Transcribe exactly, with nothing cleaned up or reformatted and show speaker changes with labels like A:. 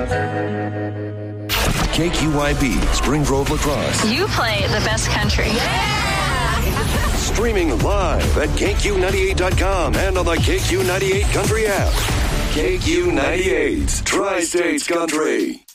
A: K Q Y B, Spring Grove Lacrosse.
B: You play the best country.
A: Streaming live at K Q ninety-eight dot com and on the K Q ninety-eight Country app. K Q ninety-eight, Tri-States Country.